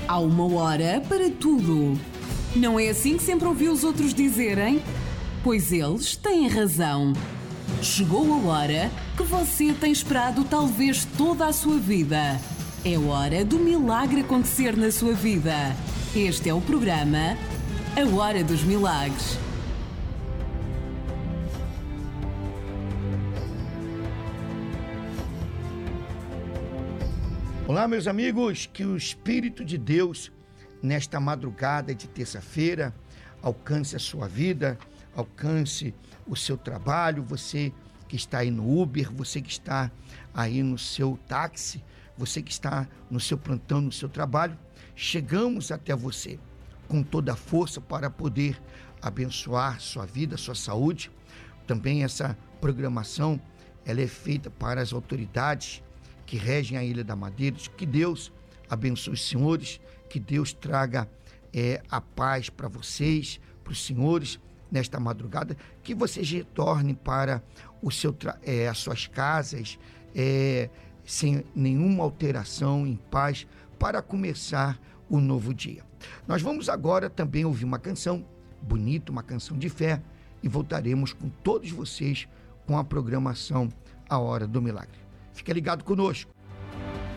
Há uma hora para tudo. Não é assim que sempre ouviu os outros dizerem? Pois eles têm razão. Chegou a hora que você tem esperado talvez toda a sua vida. É hora do milagre acontecer na sua vida. Este é o programa A Hora dos Milagres. Olá, meus amigos, que o Espírito de Deus, nesta madrugada de terça-feira, alcance a sua vida, alcance o seu trabalho, você que está aí no Uber, você que está aí no seu táxi, você que está no seu plantão, no seu trabalho. Chegamos até você com toda a força para poder abençoar sua vida, sua saúde. Também essa programação, ela é feita para as autoridades que regem a Ilha da Madeira. Que Deus abençoe os senhores, que Deus traga a paz para vocês, para os senhores, nesta madrugada, que vocês retornem para as suas casas, sem nenhuma alteração, em paz, para começar o novo dia. Nós vamos agora também ouvir uma canção bonita, uma canção de fé, e voltaremos com todos vocês com a programação A Hora do Milagre. Fica ligado conosco.